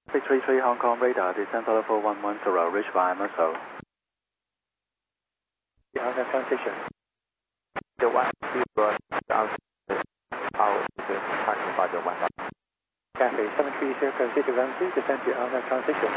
333 Hong Kong radar, descend for level 110, reach via Muscle. On the transition. The 1 0 out Cathay 730, consider runway, descend to on the transition.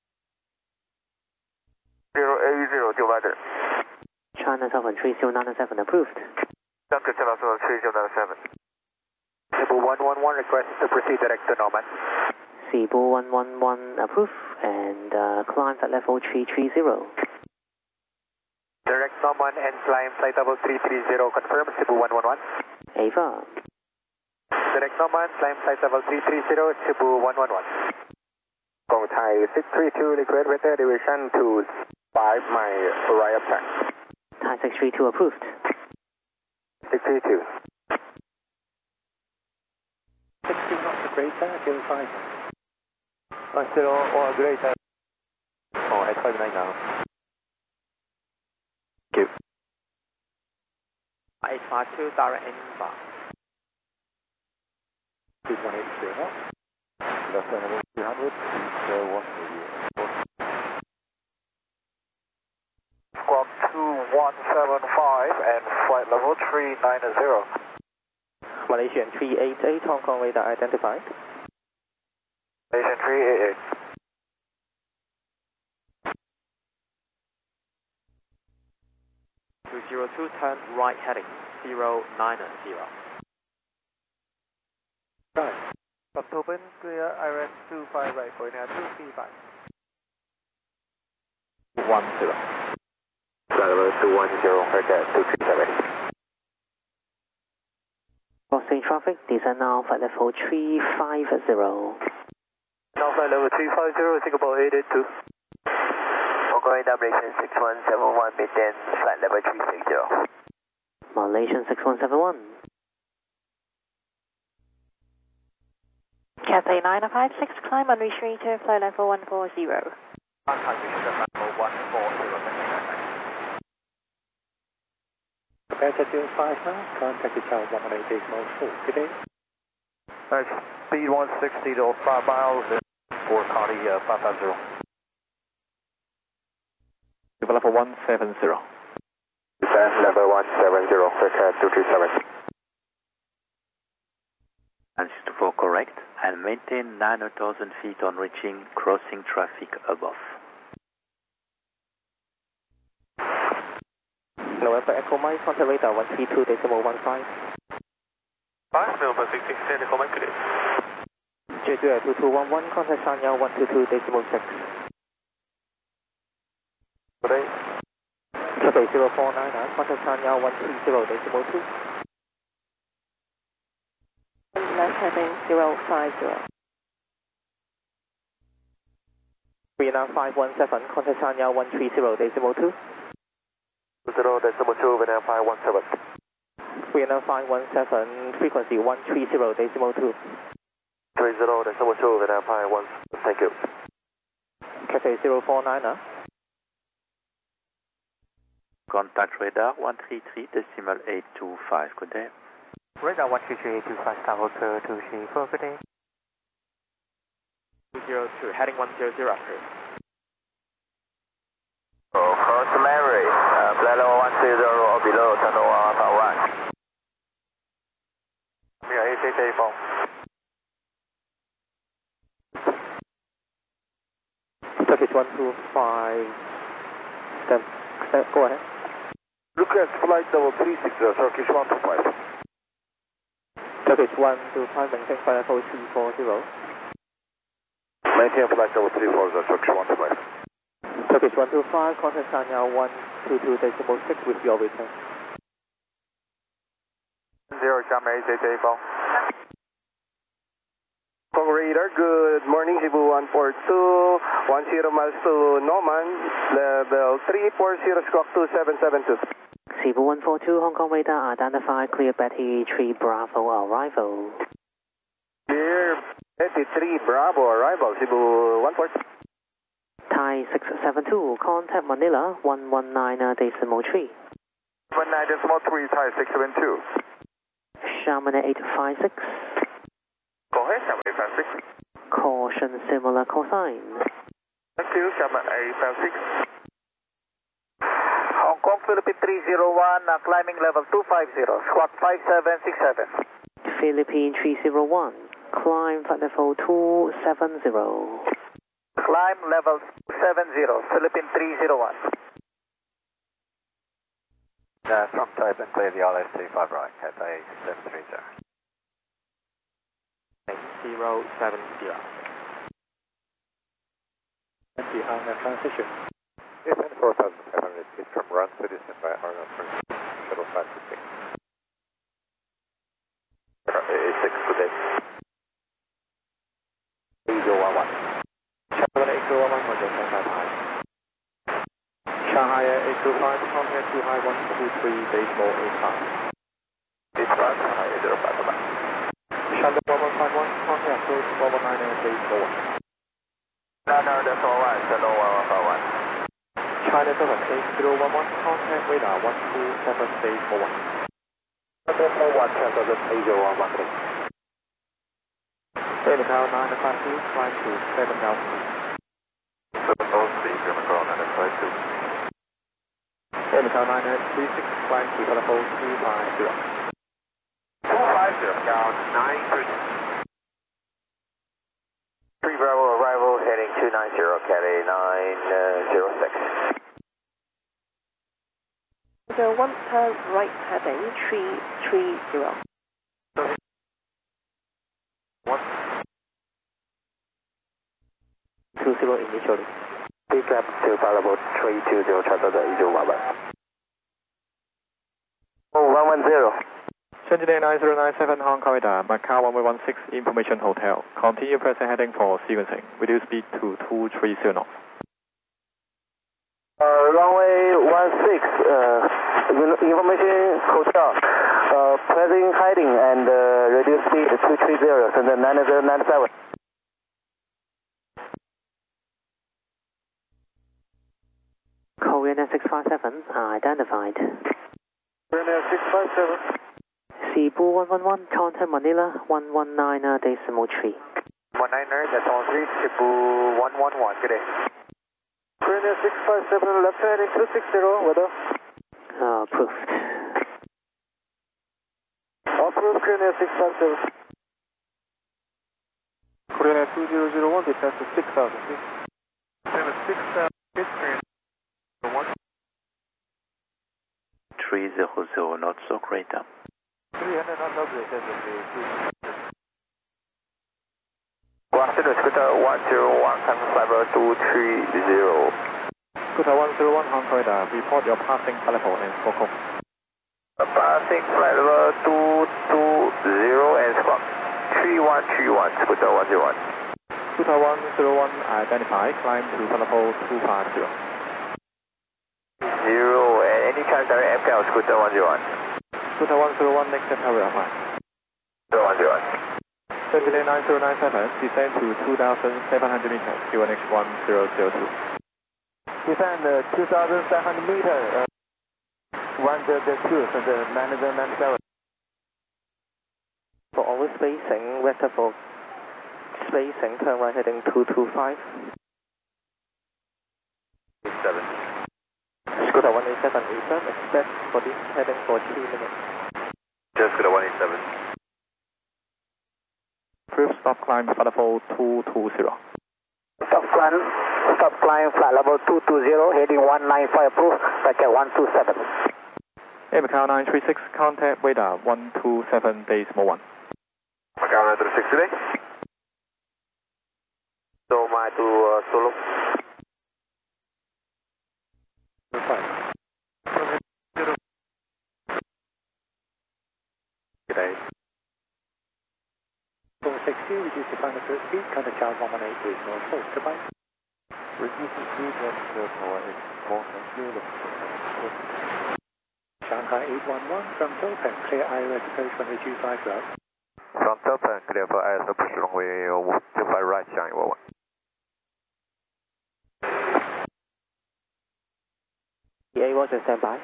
080, divider. China Southern 3097 approved. Duncan China Southern 3097. Cebu 111 request to proceed direct to Norman. Cebu 111 approved and climb at level 330. Direct Norman and climb flight level 330, confirm Cebu 111. Ava. Direct Norman, climb flight level 330, Cebu 111. Gong Thai 632, request weather division to 5 my right up track. Thai 632 approved. 632. 60 knots to greater, 05. 10 or greater. Oh, at 59 now. Thank you. 852, direct inbound. 2180. Left level 300, Squawk 2175 and flight level 390. Malaysian 388, Hong Kong radar identified. Malaysian 388. Turn right heading 090. Right. October clear IRS 25 right for now 235. 10. Flight level 210, forget 237. Crossing traffic, descend now flight level 350. Now flight level 350, Singapore 882. Hong Kong Malaysian 6171, maintain flight level 360. Malaysian 6171. Cathay 9056, climb on retreat to flight level 140. Contact level 140, Delta 05 now, contact Tower 118.4. Good day. Speed 160 to 5 miles for Cardi 550. Level 170. Descend level 170, Flight 237. And 64 correct, and maintain 9,000 feet on reaching crossing traffic above. November Echo Mike, contact radar 132.15. 5, November 16, Echo Mike, good day. J2 2211, contact Sanya 122.6. Good day. Cathay 0499, contact Sanya 130.2. Left heading 050. Vietnam 517, contact Sanya 130.2. 0.2, Vietnam 517. Vietnam 517, frequency 130.2. 30.2, Vietnam 517, thank you. Cathay 049, Contact radar 133.825, good day. Radar 133.825, Tower 234, good day. 202, heading 100 approved. Cross Larry, flight level 130 or below, turn on right. Yeah, 8884. Turkish 125, go ahead. Request flight level 360, Turkish 125. Turkish 125, maintain flight level 340. Maintain flight level 340, Turkish 125. Turkish 125, contact Sanya 122.6 with your return. 0, Chama 8884. Hong Radar, good morning, Cebu 142, 10 miles to Norman, level 340, squawk 2772. Cebu 142, Hong Kong radar identified, clear Betty 3 Bravo arrival. Clear Betty 3 Bravo arrival, Cebu 142. Thai 672, contact Manila 119.3. 19.3, Thai 672. Xiamen 856. Go ahead, Xiamen 856. Caution similar cosine. Thank you, Gamma 856. Hong Kong, Philippine 301, climbing level 250, squawk 5767. Philippine 301, climb flight level 270. Climb level 70, Philippine 301. From Taiwan, clear the RS25 right, Cathay 6730. 070. And behind the transition. Descent 4,500 feet from run to descent by Arnold Shuttle 526. 86 today. 8011. Shanghai 8011, Roger, Shanghai high. Shanghai 825, contact to high 123, baseball 85. 85, Shanghai 8055. Shanghai 1151, contact approach 419 baseball 1. No, that's all right, Shuttle 1151. China 78011, contact radar 127 base 41. China 1 China 8011. Macau 952, climb to 7,000 feet. 7,000 feet, Macau 952. Macau 936, climb to level 250. 250, Macau 936. 3 Bravo arrival, heading 290, Cathay 906. So 1 per right heading 330. 20 initially. Pick up to level 320, Channel 8011. Oh, 110. Shenzhen 9097 Hong Kong radar, Macau 1116 Information Hotel. Continue present heading for sequencing. Reduce speed to 230 knots. Runway 16, Information Hotel. Present heading and reduce speed to 230, and then 9097. Korean 657 identified. Korean 657. Cebu 111, contact Manila 119 decimal 3. 19er, decimal 3, Cebu 111, good day. Korean 657, left heading 260, weather. Approved. Approved, Korean 657. Korean 2001, descent to 6,000 feet. 6,000 feet, Korean 1. 300 knots, so greater. 300 knots operated with the 2. Scooter 101, coming level 230. Scooter 101, Hong Kong radar, report your passing telephone and focal. Passing flight level 220 and squawk 3131, Scooter 101. Scooter 101 identified, climb to level 250. 0 and any chance direct FL, Scooter 101. Scooter 101, next step tower apply. Scooter 101. Shenzhen 9097, descend to 2,700 meters, QNH 1002. Descend 2,700 meters, 102, Shenzhen 9097. For over spacing, vector for spacing, turn right heading 225. 7. Scooter 187, Eastern, expect for this heading for 3 minutes. Just Scooter 187. Proof stop climb flight level 220. Stop climb, flight level 220, heading 195, approved, packet 127. Macau 936, contact radar 127 decimal 1. Macau 936 today. So, my to Solo. Good day. 460, reduce the final first speed, contact Charles 118 North Coast, goodbye. Reducing speed 104 is more than 0. Shanghai 811 from Topeng, clear ILS approach runway 25 right. From Topeng, clear for IS approach runway 25 right, Shanghai 111. EA was a standby.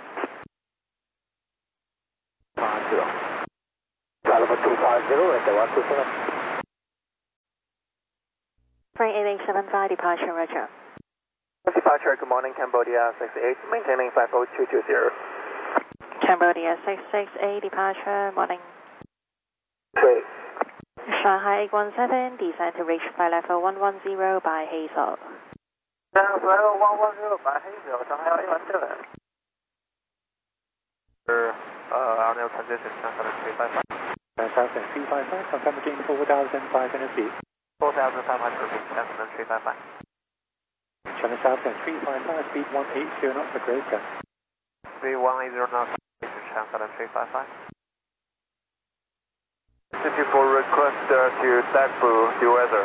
50. Flight level 250, and 127. Osprey 8875, departure, roger. Departure, good morning, Cambodia 68, maintaining 50220. Cambodia 668, departure, morning. Great. Shanghai 817, descend to reach flight level 110 by Hazel. Level 110 by Hazel, Shanghai 817. Our new transition, Shanghai 355. Southend 355, confirm again 4,500 feet. 4,500 feet, Shanghai 355. China Southend 355, speed 180 knots for greater. Speed 180 knots, Shanghai 355. Thank you for request to Dagbu, the weather.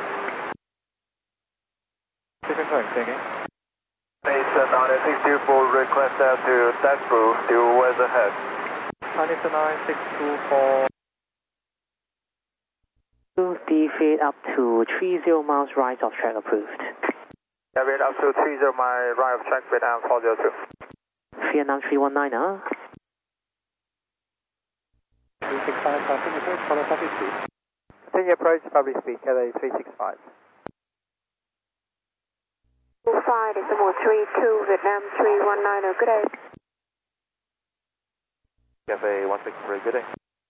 Say again. It's 962 for request to Dagbu, the weather head. Chinese 9624. Defeat up to 30 miles right of track approved. Viet up to 30 mile right of track, Vietnam 402. Vietnam 319, huh? 365, continue approach, follow public speed. Continue approach, public speed, LA 365. 25, decimal 32, Vietnam 319, good day. Cafe 163, good day.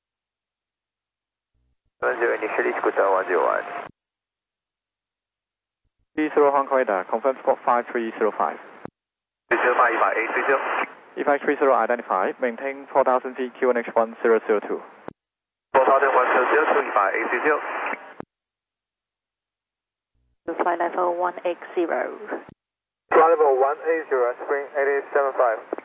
10 initially, Scooter 101. 30 Hong Kong radar, confirm spot 5305. 30 EFI30 identified, maintain 4,000 feet, QNH 1002. 4,102, EFI 830. Flight level 180. Flight level 180, spring 8875.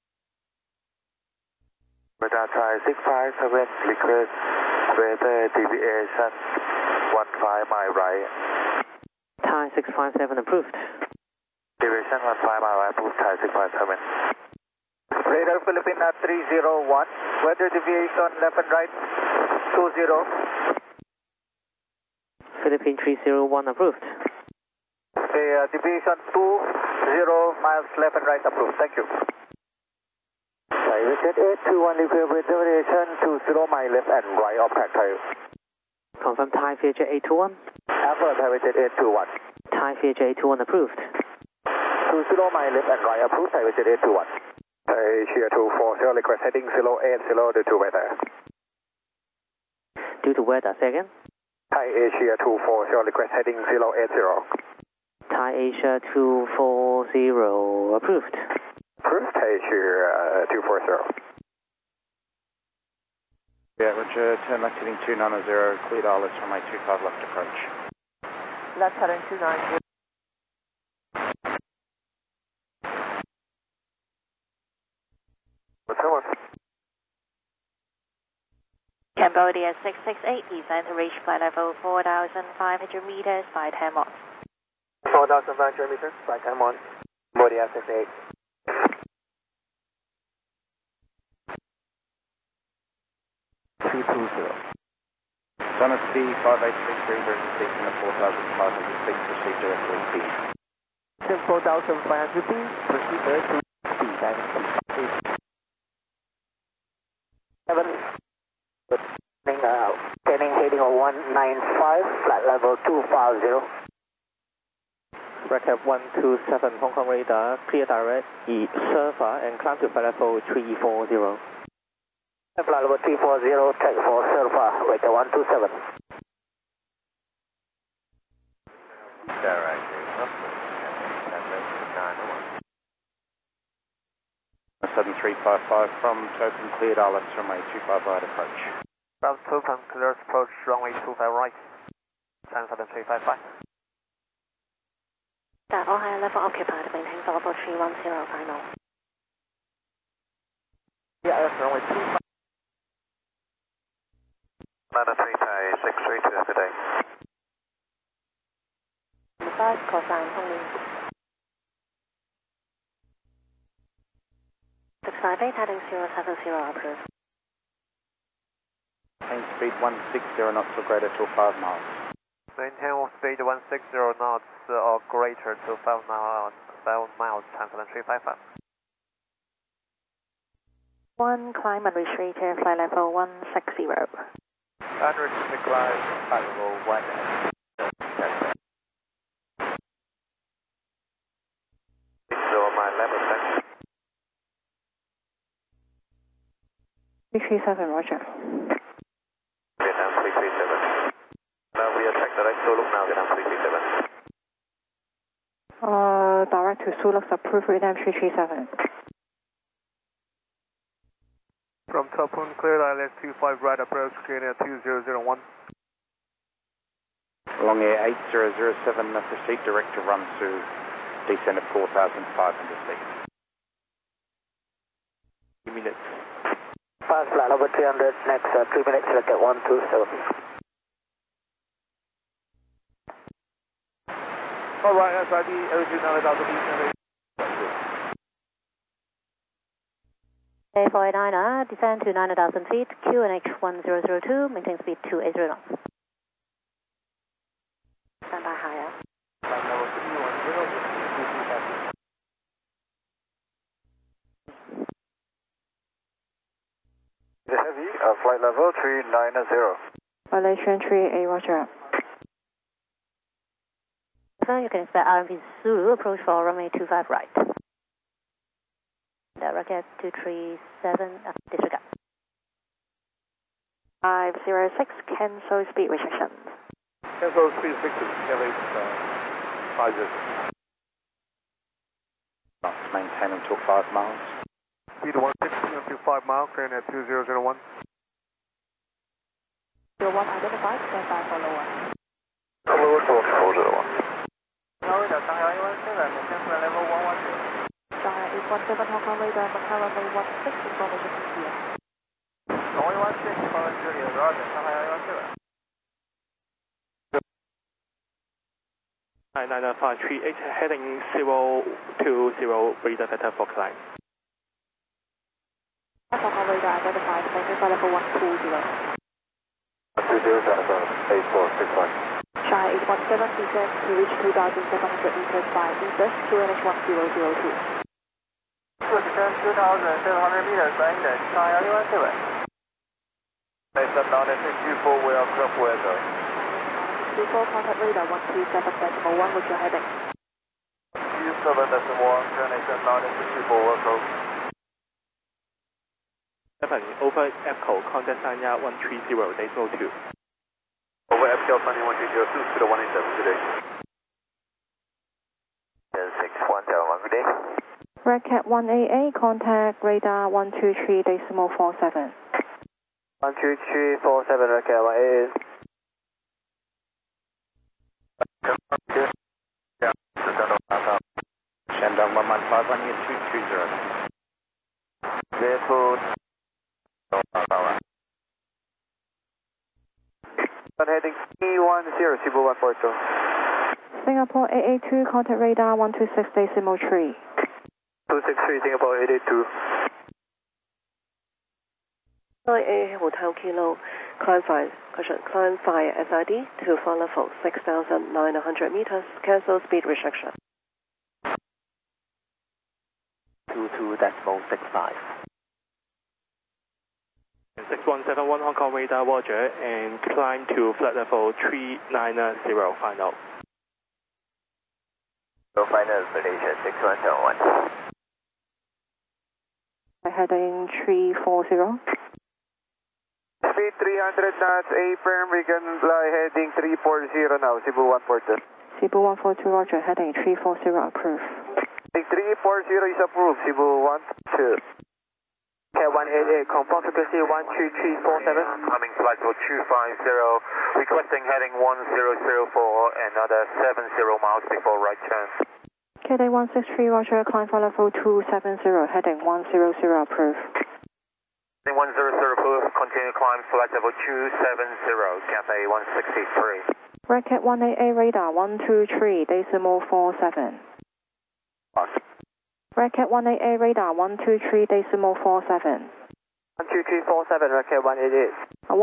Radar try 657, request weather deviation 15 mile right. Thai 657 approved. Deviation 15 mile right, approved Thai 657. Radar Philippine at 301, weather deviation left and right 20. Philippine 301 approved. Deviation 20 miles left and right approved, thank you. Thai 821, equilibrium deviation 20 mile left and right of track Thai. Confirm Thai Vietjet 821. Affirm Thai 821. Thai Vietjet 821 approved. 20 mile left and right approved, Thai 821. Asia 240, request heading 080 due to weather. Due to weather, say again. Thai Asia 240, request heading 080. Thai Asia 240 approved. Approved, Thai Asia 240. Yeah, Roger, turn left heading 290, cleared all left runway 25 left approach. Left heading 290. Cambodia 668, descend to reach flight level 4,500 meters by 10 knots. 4,500 meters, by 10 knots. Cambodia 68. Connor C 5833 versus station at 4,500 feet, proceed directly speed. 4,500 feet, proceed directly speed, Turning heading 195, flight level 250. Recap 127, Hong Kong radar, clear direct, surfer and climb to flight level 340. Flight level 340, track for surfer, radar 127. Direct, 7355 from Token, cleared all left runway 25 right approach. From Token, clear approach runway 25 right. 17355. That all higher level occupied, maintain level 310 final. Yeah, that's runway 25. 93 Thai 632, good day. 5 call sign only. 658 heading 070 approved. Maintain speed 160 knots or greater till 5 miles. Maintain speed 160 knots or greater to 5 miles, 10355. 1 climb and retreat to flight level 160. Unrestricted climb, flight level 160. 337, roger. Vietnam 337. Now we are track direct to look now, Vietnam 337. Direct to Sulux, approved, Vietnam 337. From Topun, cleared ILS 25 right approach, Kenya 2001. Long Air 8007, proceed direct to run to descend at 4,500 feet. 3 minutes. Fast flight over 300, next 3 minutes, select at 127. Alright, SID, altitude 9,000 feet. A489, descend to 9,000 feet, QNH 1002, maintain speed 280 knots. Stand by higher. Flight level 310, Heavy, flight level 390. Violation 3A, roger. You can expect RMP Zulu approach for runway 25 right. Rocket 237, disregard. 506, cancel speed restriction. Cancel speed 6 is Kelly 50. Knots maintain until 5 miles. Speed 160 until 5 miles, Kenya 2001. 01 identified, stand by for lower. Lower to 401. Now it's Shanghai 17, maintain flight level 110. Shanghai 817, Hong Kong radar, Macau runway 16, information here. Runway 16, following Juliet, roger, Shanghai 17. 99538, heading 020, radar vector for climb. Hong Kong radar identified, maintain flight level 120. 120, 8461. Shanghai 817, descend to reach 2,700 meters by index, QNH 1002. Descend 2,700 meters by index, Shanghai 17. Based on down at 624, we are clear for weather. 24, contact radar 127.1, with your heading. 27.1, destination down at 624, we are close. 7, over Echo, contact Sanya 130, decimal 2. Over FPL 2130, to the 187, good day. 6171, good day. Redcat 1AA, contact radar 123.47. 12347, Redcat 1AA. Shandong 115, 1 year 220. Vehicle. Heading P10, Cebu 142. Singapore 882, contact radar 126.3. 263, Singapore 882. 9A Hotel Kilo, climb via SID to flight level 6,900 meters, cancel speed restriction. 22.65. 6171 Hong Kong radar, roger, and climb to flight level 390, final. Final Malaysia 6171. Heading 340. Speed 300 knots, A firm, we can fly heading 340 now, Cebu 142. Cebu 142, roger, heading 340, approved. Heading 340 is approved, Cebu 12. K188, confirm frequency 13347. Coming flight for 250, requesting heading 1004, another 70 miles before right turn. KD 163, roger, climb for level 270, heading 100, approved. Heading 100 approved, continue climb flight level 270, Cathay 163. Redcat 1AA, radar 123.47. Redcat 1AA, radar 123.47. 12347, Redcat 188.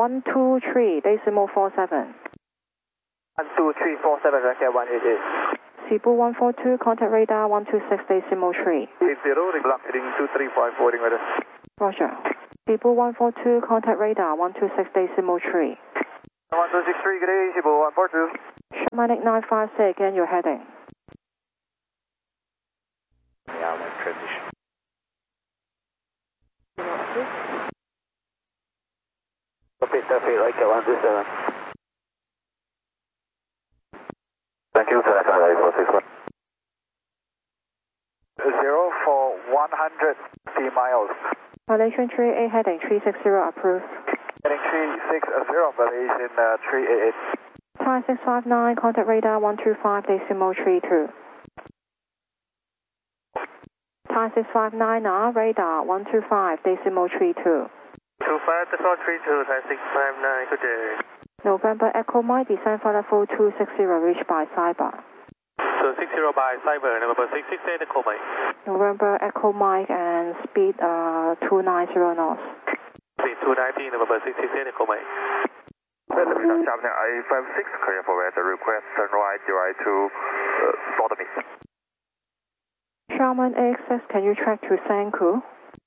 123.47. 12347, Redcat 188. Cebu 142, contact radar 126.3. 80, block heading 235, forwarding radar. Roger. Cebu 142, contact radar 126.3. 1263, good day, Cebu 142. Shamanic 956, again your heading. Yeah, transition. Traffic right at 127. Thank you, Select 461. 0 for 100 miles. Violation 3A heading 360 approved. Heading 360, Malaysian 388. Thai 659, contact radar 125.32. Thai 659, radar 125.32. 25.32, Thai 659, good day. November Echo Mike, descend for level 260, reached by Cyber. So 60 by Cyber, November 668, Echo Mike. November Echo Mike and speed 290 knots. Speed 290, November 668, Echo Mike. Sharpner A56, clear for weather request, turn right, direct to Sodomy. Sharman AXS, can you track to Sanku?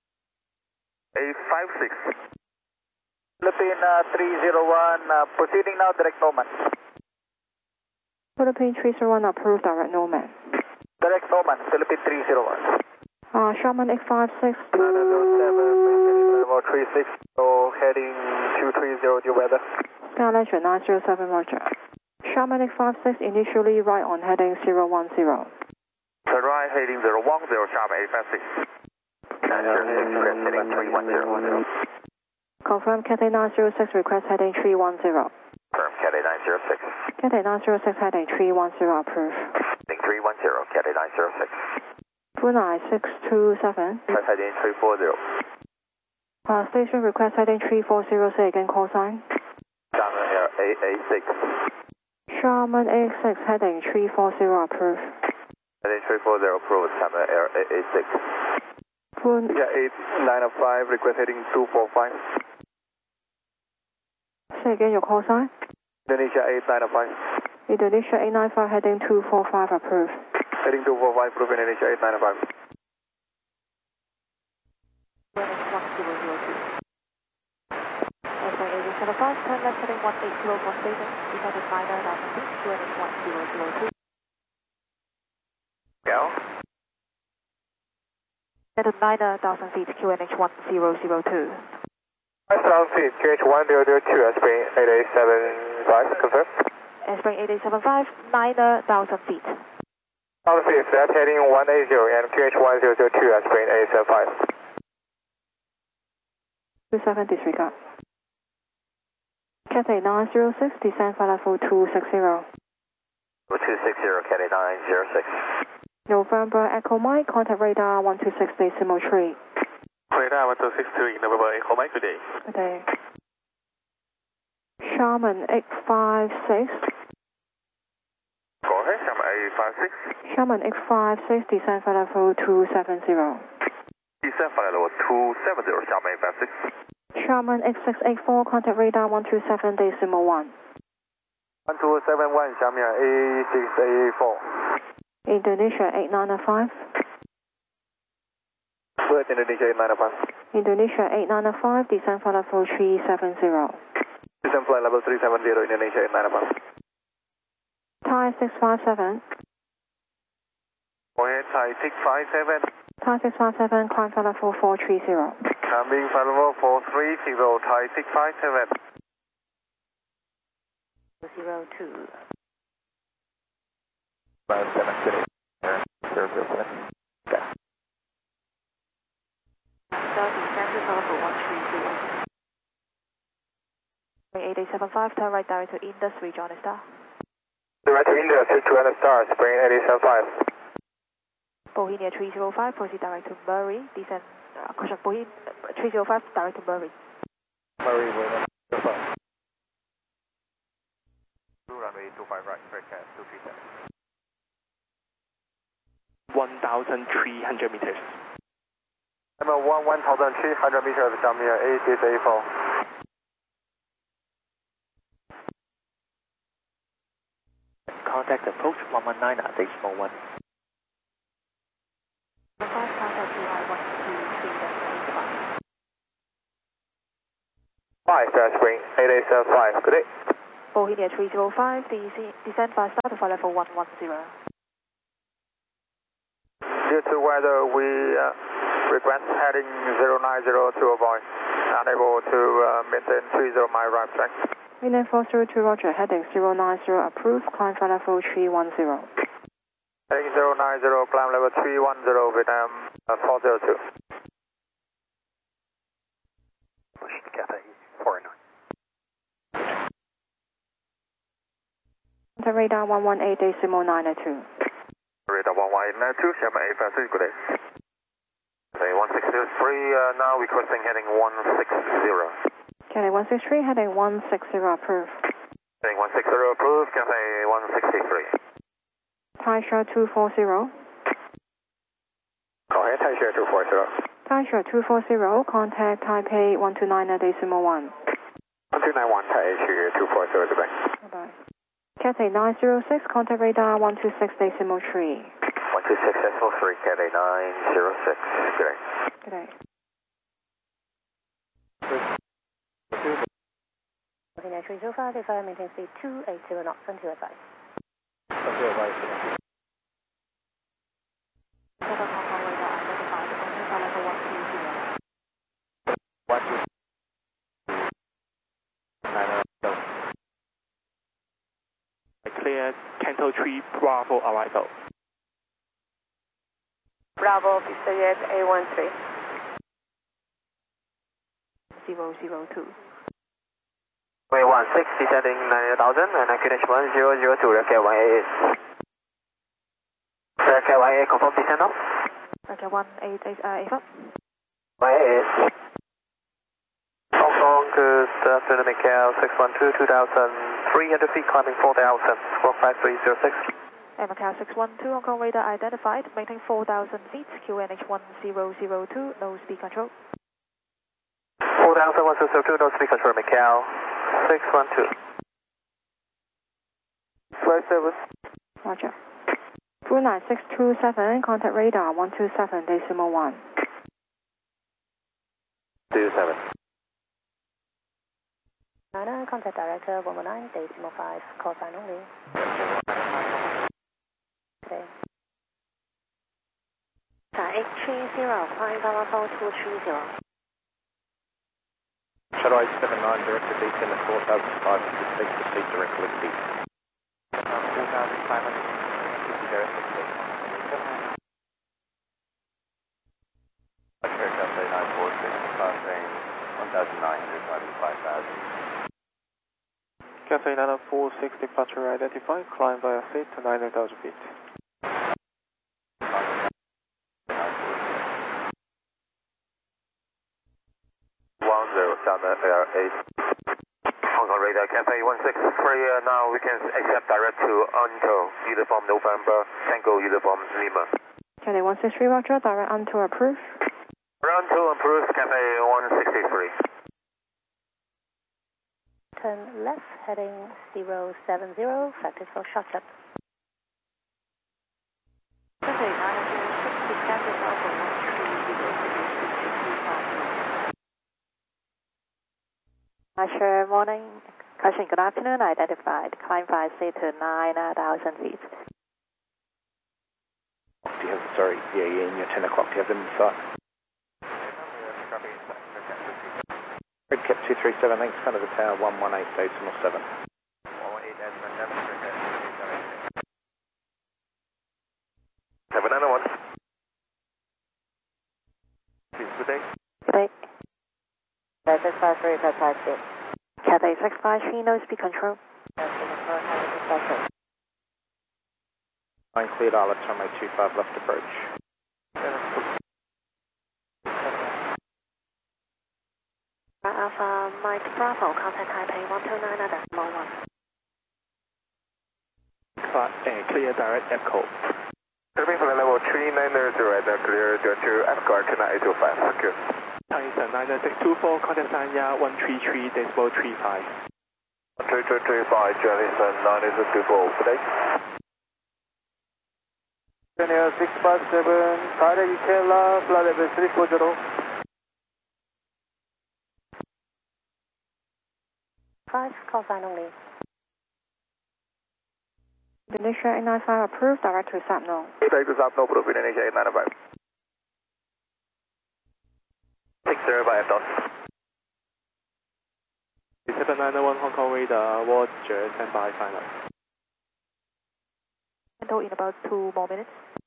A56. Philippine 301, proceeding now, direct Norman. Philippine 301 approved, direct Norman. Direct Norman, Philippine 301. Sharman X56. 36, so heading 230, due weather. Sky Legend 907, roger. Sharman X56, initially right on heading 010. Turn right, heading 010, Sharman A56. 906, heading 310. Confirm Cathay 906, request heading 310. Confirm Cathay 906. Cathay 906, heading 310, approved. Heading 310, Cathay 906. Brunei 627. Heading 340. Station request heading 340, say again, call sign. Sharman Air A6. Sharman A6, heading 340, approved. Heading 340, approved, Sharman Air A6. Indonesia 8905, request heading 245. Say again your call sign. Indonesia 8905. Indonesia 895, heading 245, approved. Heading 245, approved, Indonesia 8905. Turn left heading 1804 station, descended 9,000 feet, QNH 1002. Go. Descended 9,000 feet, QNH 1002. 9,000 feet, QNH 1002, Spring 8875, confirm. Spring 8875, 9,000 feet. 9,000 feet, flat heading 180 and QNH 1002, Spring 8875. 27 disregard. Cathay 906, descend for level 260. 260, Cathay 906. November Echo Mike, contact radar 126.3. Radar 1263, November Echo Mike, good day. Good day. Sharman 856. Go ahead, Sharman A56. Sharman X56, descend for level 270. Descend for level 270, Sharman A56. Sharman X684, contact radar 127.1. 1271, Sharman A684. Indonesia 8905. Where's Indonesia 8905? Indonesia 8905, descend for level 370. Descend flight level 370, Indonesia 8905. Thai 657. Go ahead, Thai 657. Thai 657, climb for level 430. Climbing for level 430, Thai 657. 02. 57, 007. Okay. Descend for level 130. 8875, turn right direct to Indus, rejoin the star. Direct to Indus, 200 star, Spring 8875. Bohemia 305, proceed direct to Murray, descend, caution, Bohemia 305, direct to Murray. Murray, William, 25. Runway 25 right, straight cat, 237. 1,300 meters. Number 1,300 meters, Shamir A684. Contact approach 119 at decimal 1. 5, contact UI 123.85. 5, Spring 8875, good day. Bohemia 305, descend fast start for level 110. Due to weather, we request heading 090 to avoid. Unable to maintain 30 mile right flank. Maintain 402 Roger, heading 090 approved, climb flight level 310. Heading 090, climb level 310, Vietnam 402. Cathay 49. Contact radar 118.902. Radar 11892, Sherman 856, good day. Cathay 163, now requesting heading 160. Cathay 163, heading 160 approved. Heading 160 approved, Cathay 163. Taisha 240. Go ahead, Taisha 240. Taisha 240, contact Taipei 129.1. 1291, Taisha 240, goodbye. Bye-bye. Cathay 906, contact radar 126.3. 126.3, Cathay 906, good day. Good day. Looking at 305, if I maintain speed 280 knots until advice. Until advice. Clear Canto 3 Bravo arrival. Bravo, Pista Jet A13. 002. Way 16, descending 90,000 and accuracy 1002, Red 188. Red 188, confirm descent now. Roger 188, Ava. 188. Hong Kong, good afternoon, Macau 612, 2,300 feet, climbing 4,000, squawk 5306. And Macau 612, Hong Kong radar identified, maintain 4,000 feet, QNH 1002, no speed control. 4,000, 1002, no speed control, Macau 612. 57. Roger. 29627, contact radar 127.1. 27. China, contact director 119.5, call sign only. Okay. 830, climb power 4230. Shadow 879, directed descend at 4,500 feet, proceed direct lift speed. 4,500 feet, direct lift speed. Cathay 946, passing 1,900, climbing 5,000. Cathay 946, departure identified, climb via seat to 9,000 feet. 10, down the AR8. Hong Kong radar, Cathay 163, now we can accept direct to Anto, uniform November, Tango uniform Lima. Cathay 163, Roger, direct Anto approved. Anto approved, Cathay 163. Turn left, heading 070, factors for short up. Cathay 906, descending over 130. Sure, morning. Caution, good afternoon. Identified. Climb 5C to 9,000 feet. Do you have, sorry, yeah, in your 10 o'clock, do you have them in sight? Red Cap 237, thanks, front of the tower, 118.7. 791. Good day. Good day. Cathay 653, Cathay 6. Cathay 653, no speed control. Line cleared, Islet, runway 25 left approach. Alpha Mike Bravo, contact Taipei 129.1. Clear direct Echo. Turning for level 3900 and clear to Echo 29825. Thank you. Tyson 90624, contact Sanya 133.35. 133.35, Jellison 90624, good day. Junior 657, direct Ikela, flight level 340. 5, call sign only. Indonesia 895 approved, direct to Sapno. Direct to Sapno, approved, Indonesia 895. 60 by FDOS. 791 Hong Kong radar, Roger, stand by final. Handle in about 2 more minutes.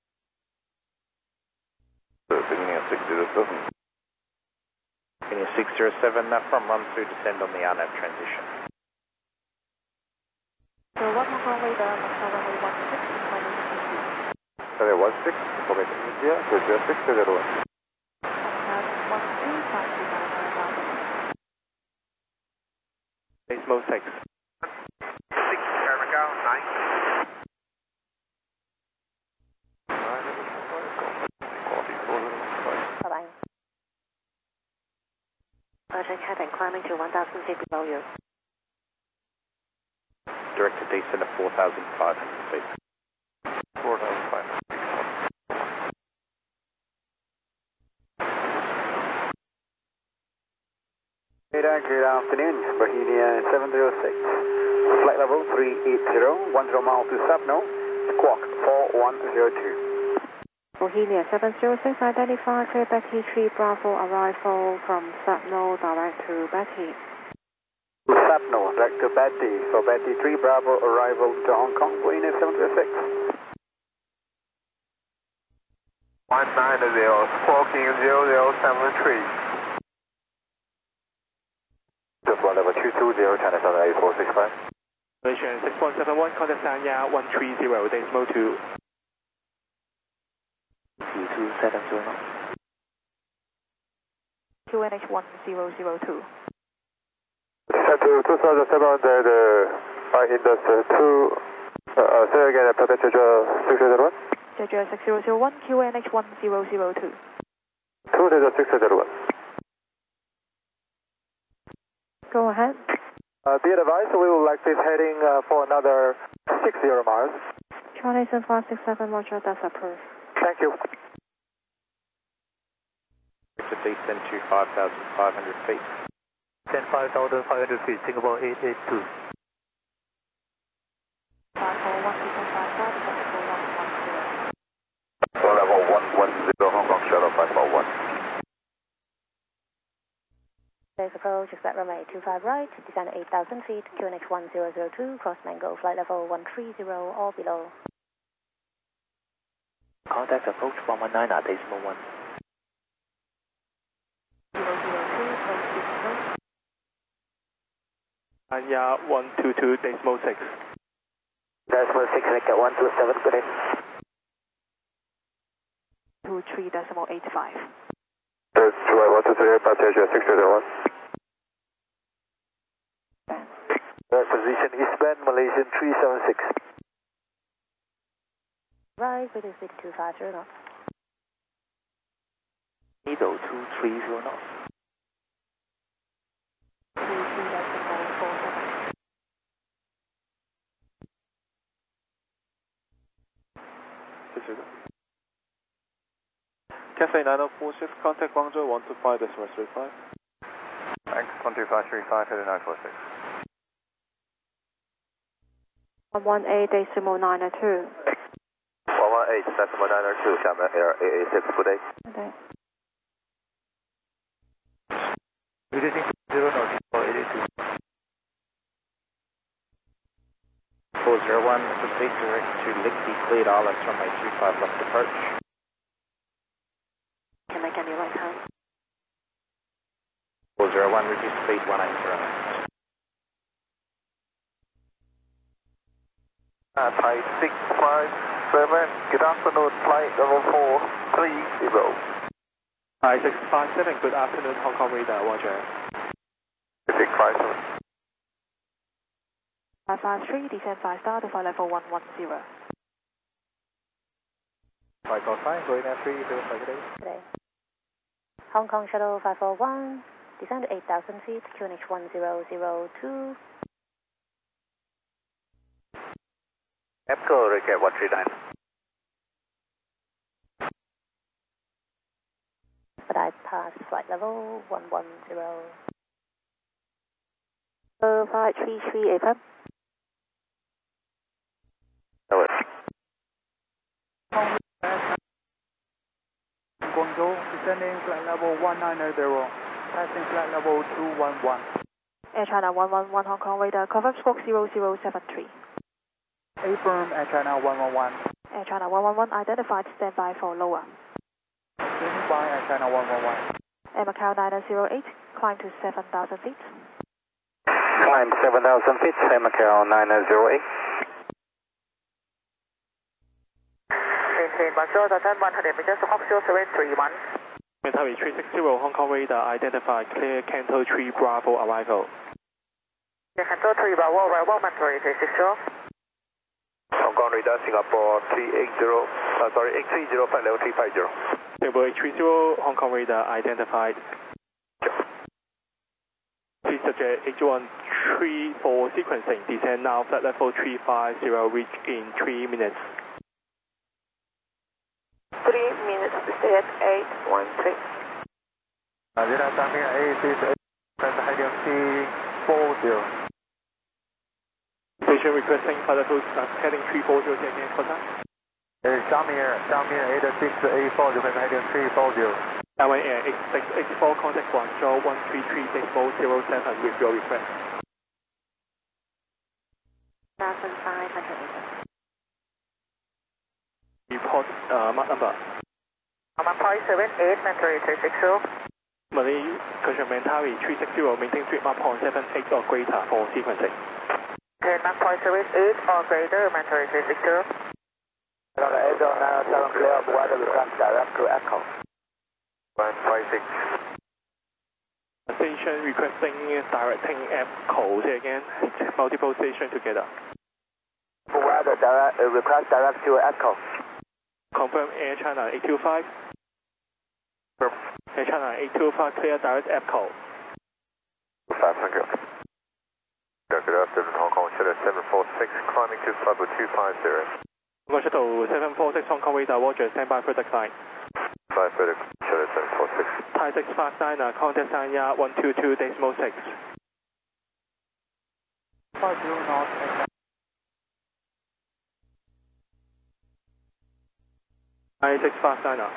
Beginning at 607. Beginning at 607, from run through descend on the RNAV transition. So 1 Hong Kong radar, Moscow runway 16, final decision. There was 6, Quebec India, Georgia 601. Base mode 6. 6, America, 9. Bye-bye. Project heading, climbing to 1,000 feet below you. Directed descent of 4,500 feet. 4,500. Good afternoon, Bohemia 706. Flight level 380, 10 miles to Sapno, squawk 4102. Bohemia 706, identify to Betty 3 Bravo, arrival from Sapno, direct to Betty. Sapno, direct to Betty, so Betty 3 Bravo, arrival to Hong Kong, Bohemia 706. 190, squawking 0073. Just one level 220, China Southern 8465. Malaysian 6171, contact Sanya 130, decimal 2. 2270 knots. QNH 1002. Set to 2700, I hit the 2, say again, Protect 601. Jeju 6001, QNH 1002. 601. Go ahead. Be advised, we will like this heading for another 60 miles. Charlie 567, Roger, that's approved. Thank you. Directed descent to 5,500 feet. 5,500 feet, Singapore 882. 541, Level 110, Hong Kong Shuttle 541. Base approach, expect runway 25 right, descend 8,000 feet, QNH 1002, cross Mango, flight level 130 or below. Contact approach 119 at decimal 1. 002, Sanya 122, decimal 6. Decimal 6, Victor 127, good day. 23.85. That's 123, passenger 601. Position eastbound, Malaysian 376. Right, with 6250 knots. Middle 230 knots. 23.47. Cathay 9046, contact Guangzhou 125.35. Thanks, 12535, heading 946. 118.902. 118.902, 厦门 Air AA6, good day. Okay. Reducing 0 knots for 82. 401, proceed direct to Lickby, cleared ILS runway 25 left approach. Can I get your right hand? 401, reduce speed 180. Thai 657, good afternoon, flight level 430. Hi, 657, good afternoon, Hong Kong radar, Roger. 657. 553, descend 5 star to flight level 110. 545, going at 305 today. Today. Hong Kong Shuttle 541, descend to 8,000 feet, QNH 1002. EPCO, Recap 139. But I passed flight level 110. 533 FM. Guangzhou, descending flight level 190, passing flight level 211. Air China 111 Hong Kong radar, confirm squawk 0073. Affirm, Air China 111. Air China 111 identified, standby for lower. Standing by, Air China 111. Air Macau 908, climb to 7,000 feet. Climb 7,000 feet, Air Macau 908. Maintain 100 meters, squawk 0731. Mentari 360 Hong Kong radar identified, clear Canto 3 Bravo arrival. Canto 3 Bravo arrival, Mentari 360. Hong Kong radar Singapore 830, flight level 350. Singapore 830 Hong Kong radar identified. Please subject H134 sequencing, descend now, flight level 350, reach in 3 minutes. 3 minutes, stay at 813. Radar Samir 868, heading 340. Station requesting flight level heading 340, again, contact. Samir 86840, heading 340. Taiwan Air 8684, contact Guangzhou 133.07 with your request. 1,500 meters. Report mark number. 1.78, Mentari 360. Malay Cushion Mentari 360, maintain street mark 0.78 or greater for sequencing. 10.78 or greater, Mentari 360. Clear up weather request direct to Echo. 156. Station requesting directing Echo, say again, multiple station together. Weather request direct to Echo. Confirm Air China 825. Air China 825, clear direct Echo. 500. Good afternoon, Hong Kong Shuttle 746, climbing to flight level 250. Hong Kong Shuttle 746, Hong Kong radar, Roger, standby for the climb. 5 Shuttle 746. Thai 659, contact sign ya 122.6. 50 knots. Thai 659.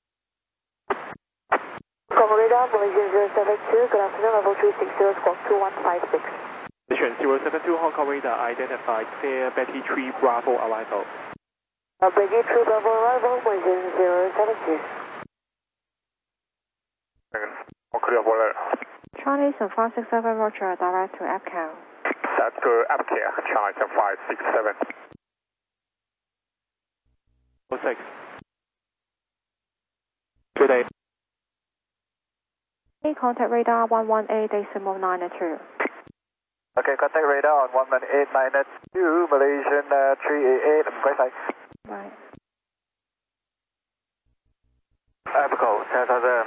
Hong Kong radar, Malaysian 072, good afternoon, level 360, squawk 2156. Station 072 Hong Kong radar identified, clear Betty 3 Bravo arrival. Betty 3 Bravo arrival, Malaysian 072. Clear for Chinese 567 Roger, direct to APCAL. That's to Apcare, China 567. 06. Good day. Contact radar 118.92. Okay, contact radar on 11892, Malaysian 388, great sight. Right. Apical 10,097.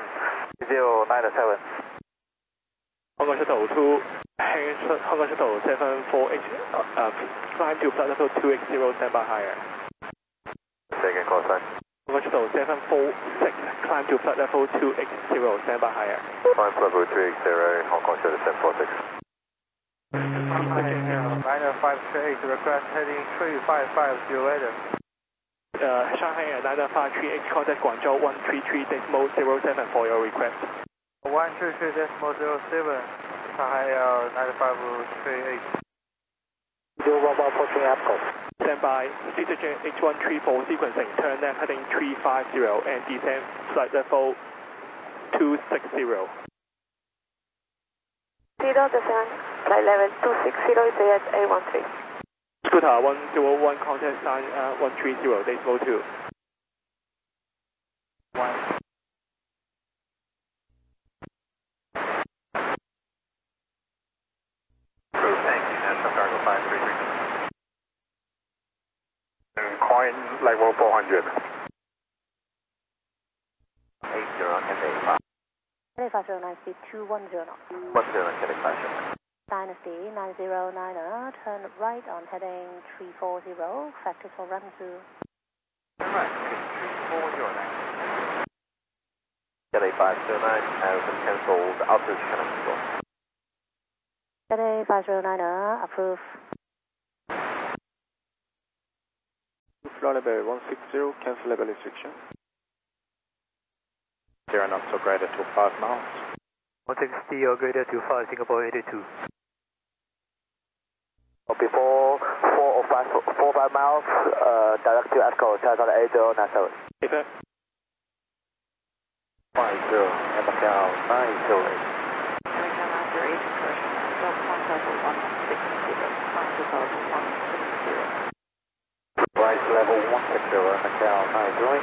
Hong Kong Shuttle 2, Hong Kong Shuttle 74H, climb to flight level 280, standby higher. Second call sign. Hong Kong Shuttle 746, climb to flight level 280, standby higher. Climb level 280, Hong Kong Shuttle 746. 9538, request heading 355, see you later. Shanghai Air 953H, contact Guangzhou 133.07 for your request. 133.07, Shanghai Air 9538. 011 Apple. Standby, Citizen H134 sequencing, turn left heading 350 and descend flight level 260. Zero descent, flight level 260, stay at 813. Scooter 101, contact sign 130.2. 1. Thank you, National Cargo 533. Coin level 400. 80, Cathay 509 speed 210 knots. 10, Cathay 5. Dynasty 9090, turn right on heading 340, factors for run to. Right, 340. Cathay 509, has been cancelled, altitude cannot control. Cathay 509, approve. Flight level 160, cancel level restriction. 0 knots or greater to 5 miles. 160 or greater to 5, Singapore 82. Before 4 or 5 miles, direct to Echo, Hotel 8097. Paper. 50, and Macau 908. American 908, incursion, stop point level 160, climb 2160. Rise level 160, Macau 908.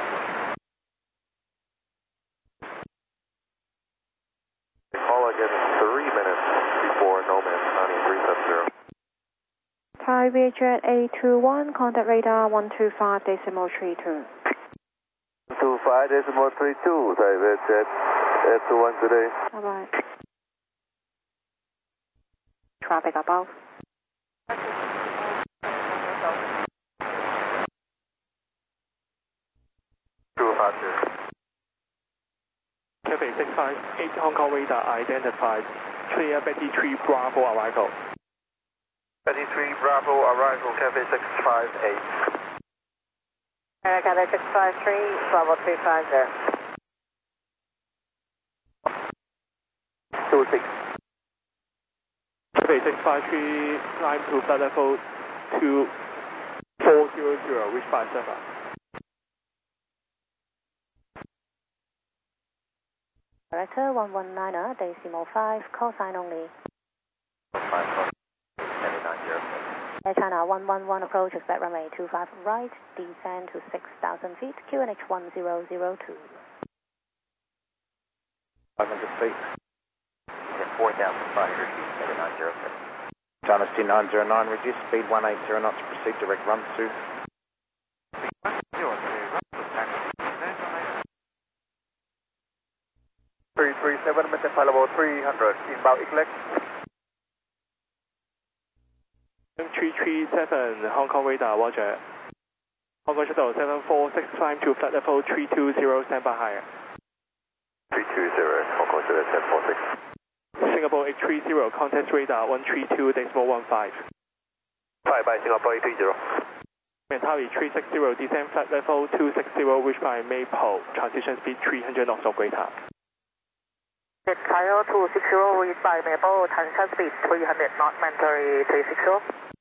Call again 3 minutes before no man's 9370. Thai Vietjet A21, contact radar 125.32. 25.32, Thai Vietjet A21 today. Bye bye. Traffic above. Cathay 658 Hong Kong radar identified. Clear Betty 3 Bravo arrival. Betty 3 Bravo arrival, Cathay 658. Cathay 653, Bravo 350. 26. Cathay 653 climb to flight level 2400, reach by server. Director 119er, decimal 5, call sign only. Air China 111 approach, expect runway 25 right, descend to 6,000 feet, QNH 1002. 500 feet. 4,500 feet, 7907. Dynasty 909, reduce speed 180 knots, proceed direct run to. 337, maintain flight level 300, inbound Eaglet. 337 Hong Kong radar, Roger. Hong Kong Shuttle 746, climb to flight level 320, stand by higher. 320, Hong Kong Shuttle 746. Singapore 830, contact radar 132.15. 5 by Singapore 830. Mentari 360, descend flight level 260, reach by Maple, transition speed 300 knots or greater. Tile 260, reach by Maple, transition speed 300 knots, Mentari 360.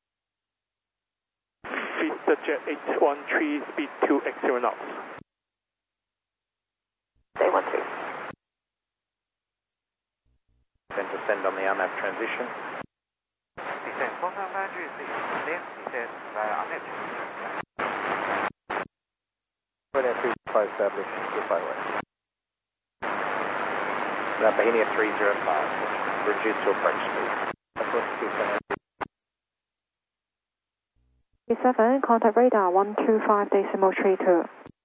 Jet 813, speed 280 knots. Day 13. Then descend on the RNAV transition. Descend, 方向翻距4 left, descend via RNAV. Brilliant 35 established, goodbye way. Bahenia 305, reduce to approach speed. Approach 7, contact radar 125.32.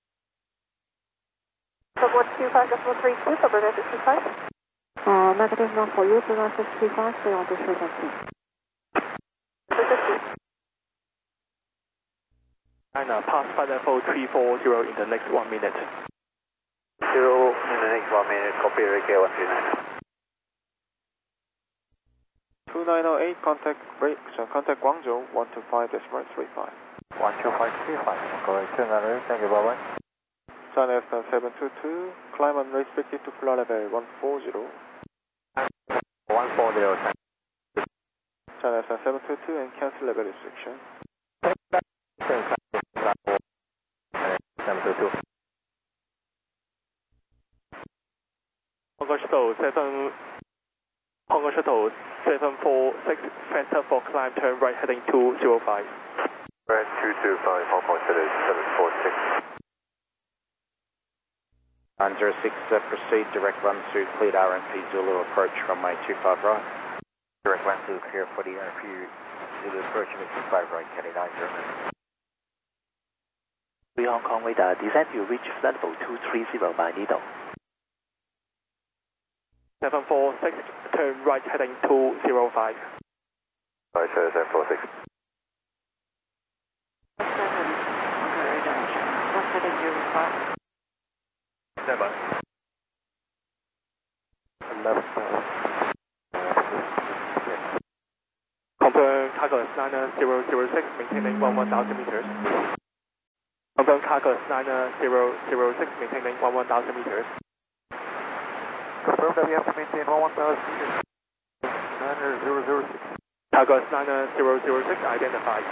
Sub 125.32, Suburban 65. Negative not for you, Brunei 635, stay on this frequency. 350. And pass flight level 340 in the next 1 minute. 0 in the next 1 minute, copy RK 139. 2908, contact Guangzhou 125.35. 12535, correct, 2908, thank you, bye bye. China 722, climb and restricted to flight level 140. 140, China 722 and cancel level restriction. 722. Hong Kong Shuttle 746, faster for climb, turn right heading 205. Right 225, Hong Kong Shuttle 746. 906, proceed direct run to cleared RMP Zulu approach runway 25 right. Direct run to clear for the RMP Zulu approach with 25 right, Cathay 909. 3 Hong Kong radar, descend to reach flight level 230 by Needle. 746, turn right heading 205. Right, 746. 7, contact radar, right heading 05. 7. Left. Confirm cargo Niner 006, maintaining 11,000 meters. Confirm cargo Niner 006, maintaining 11,000 meters. Confirm that we have to maintain 11,000 meters. Niner 006. Cargo 9006 identified.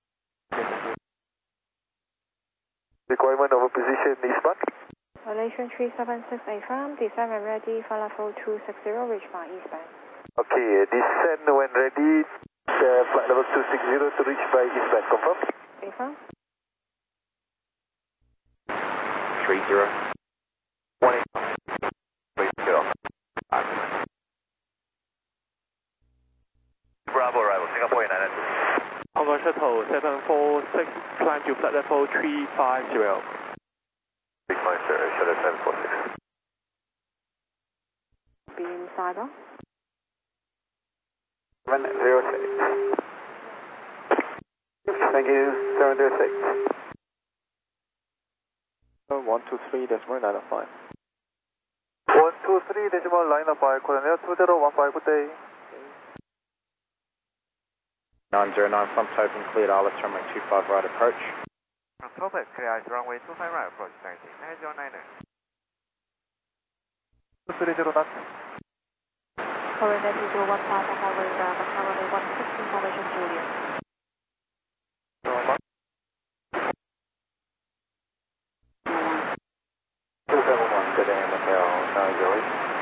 Requirement of a position eastbound. Relation 376 firm, descend when ready, flight level 260, reach by eastbound. Okay, descend when ready, flight level 260 to reach by eastbound, confirm? Affirm. 30. 18. Please get off. Bravo arrival, Singapore United. Hong Kong Shuttle 746, climb to flight level 350. Big Master, Shuttle 746. Beam cyber. 706. Thank you, 706. 123.905. 123.905, Colonial 2015, good day. 909, front open, cleared Islet, runway 25 right approach. Front open, cleared runway 25 right approach, 909er. 230 knots. Current at 215, Macau radar, Macau runway 16, formation Juliet. 271, good day, Macau, 908.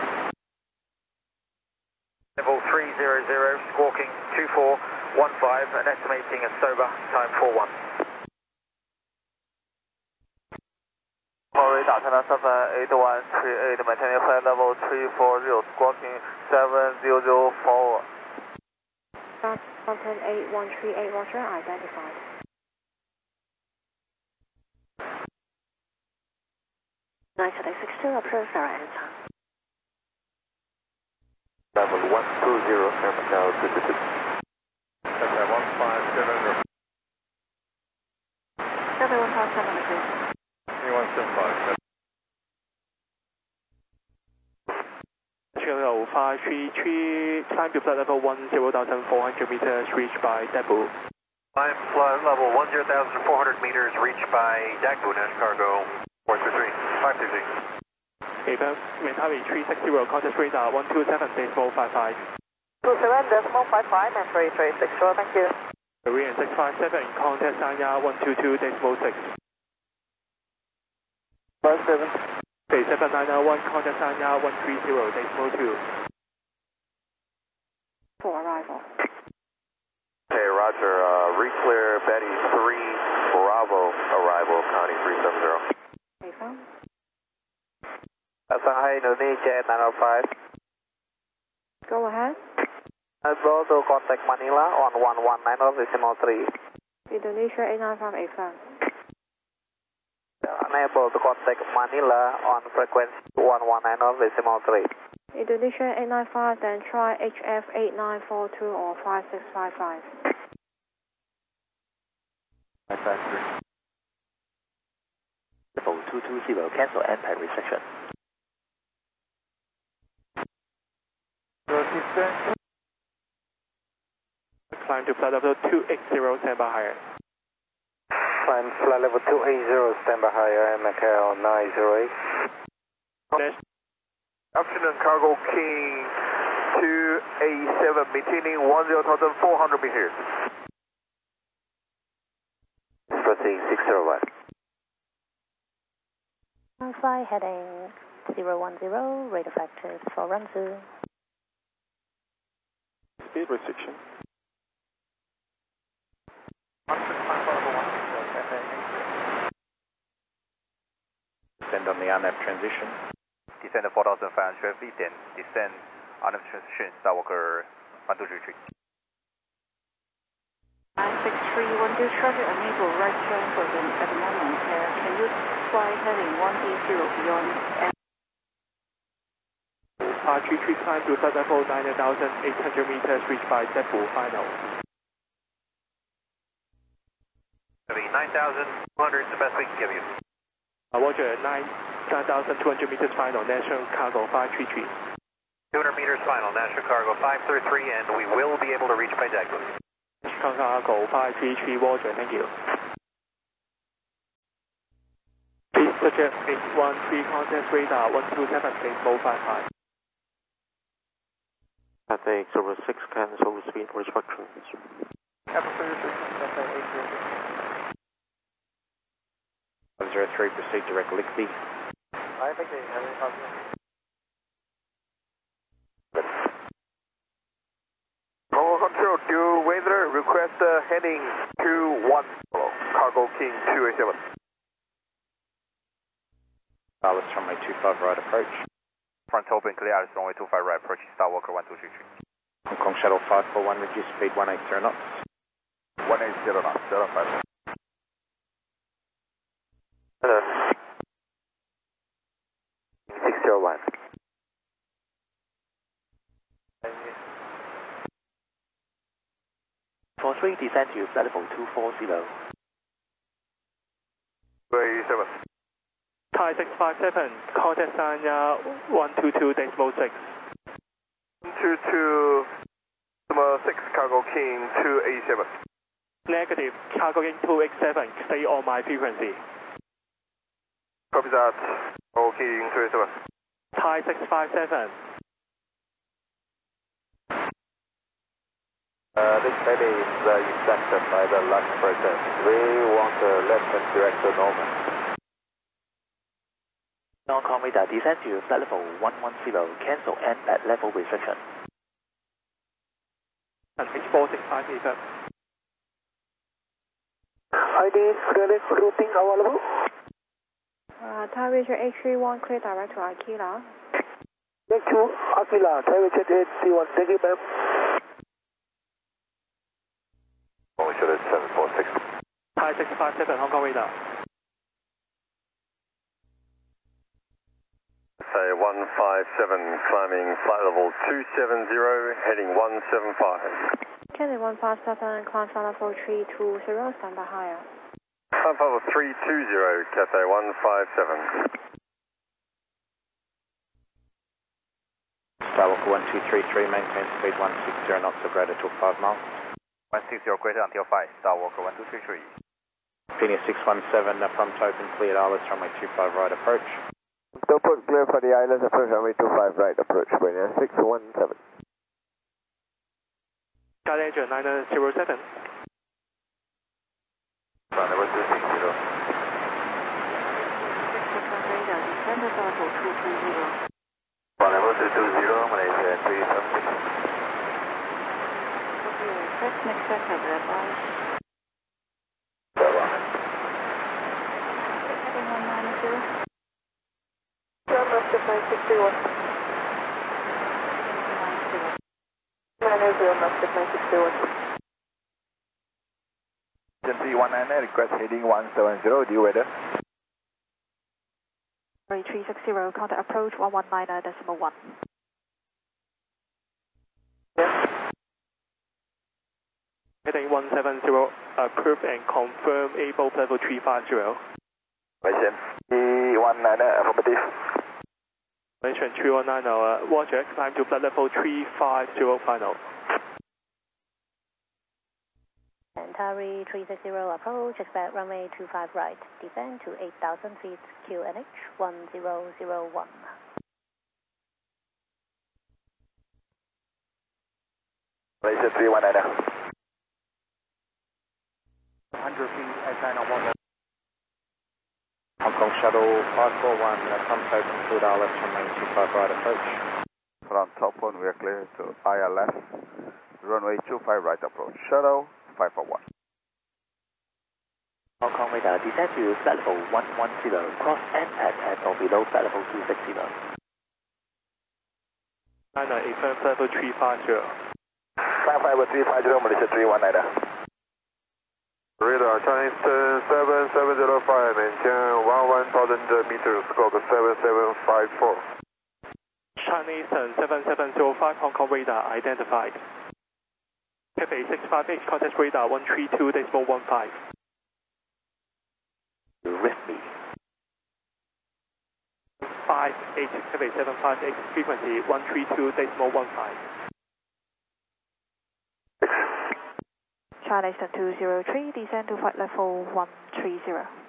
Level 300, squawking 2415 and estimating a sober time 41. Radar, China 78138, maintaining flight level 340, squawking 700 forward. Contact 8138, Roger, identified. Nice at 62, approach Sarah Anton. Level 120, Macau 222. 157. 7157, please. 3175. Shuttle 533, climb to flight level 10,400 meters, reached by Daegu. Climb flight level 10,400 meters, reached by Daegu, Nash Cargo 433, 533. Affirm, maintain 360, contact radar 127.55. 27.55 and 336, sure, thank you. Korean 657, contact Sanya 122.6. 57. 7991, contact Sanya 130.2. For arrival. Okay, Roger, re-clear Betty 3, Bravo, arrival, county 370. Affirm. Shanghai, Indonesia 905. Go ahead. Able to contact Manila on 1190.3. Indonesia 895, affirm. Unable to contact Manila on frequency 1190.3. Indonesia 895, then try HF 8942 or 5655. Level 220, cancel impact reception. Climb to flight level 280, stand by higher. Climb flight level 280, stand by higher, Macau 908. Next. Afternoon, cargo King 287, maintaining 10,400 meters. Proceeding 601. Fly heading 010, radar factors for run 2. Speed restriction. Descend on the RNAV transition. Descend 4,500 feet and descend on the transition, Skywalker 1233. 96312 traffic unable right turn for them at the moment. Can you fly heading 180 beyond M? 533, climb to flight level 9,800 meters, reached by Daegu, final. 9,200 is the best we can give you. Roger, 9,200 meters final, National Cargo 533. 200 meters final, National Cargo 533, and we will be able to reach by Daegu. National Cargo 533, Roger, thank you. Please suggest 813, contact radar 127.455. Cathay 06, cancel speed restrictions. Cathay 103, proceed direct Lickby. I think they have a Control, due weather, request heading 21, Cargo King 287. Alice runway 25 right approach. Front open, clear, Alice runway 25 right approach, Starwalker 1233. Hong Kong Shuttle 541, reduce speed 180 knots. 180 knots, 05. Hello. 601. For 3, descend to flight level 240. 287. Thai 657, contact sign 122.6. 122.6, Cargo King 287. Negative, Cargo King 287, stay on my frequency. Copy that, Cargo King 287. Thai 657. This heading is infected by the last process. We want left and direct normal. Hong Kong radar, descend to flight level 110, cancel and at level restriction. And H4658. ID credit routing available. Thai Richard 831, clear direct to Aquila. Thank you, Aquila. Thai Richard 831, thank you, ma'am. Richard 746. Thai 657, Hong Kong radar. Say 157, climbing flight level 270, heading 175. Cathay 157, climb flight level 320, stand by higher. Climb flight level 320, Cathay 157. Starwalker 1233, maintain speed 160 knots or greater till 5 miles. 160 greater until 5, Starwalker 1233. Phoenix 617, front open, cleared Isles, runway 25 right approach. Starport clear for the Islands approach, runway 25 right approach, Phoenix 617. Sky Ranger 907. Runway 260. Radar, descend to level 220. Runway 220, Malaysia 376. Request next sector, advise. Heading 190. Mastiff 9631. 980, Mastiff 9631. Agency 199, request heading 170, due weather. 360, contact approach 119.1. Heading 170, approve and confirm able level 350. Malaysian 319, affirmative. Malaysian 319, Roger, climb to flight level 350 final. Antari 360 approach, expect runway 25 right, descend to 8,000 feet, QNH 1001. Malaysia 319. 100 feet, China 1. Hong Kong Shuttle 541, front open, cleared Isles, runway 25 right approach. Front top one, we are clear to ILS. Runway 25 right approach. Shuttle 541. Hong Kong radar, descend to flight level 110, cross and at or below flight level 260. 998, flight level 350. 55350, Malaysia 319. Radar, Chinese 7705, maintain 11,000 meters, scope 7754. Chinese 7705, Hong Kong radar identified. Cathay 658, contact radar 132.15. With me. 58, Cathay 758, frequency 132.15. China Eastern 203, descend to flight level 130.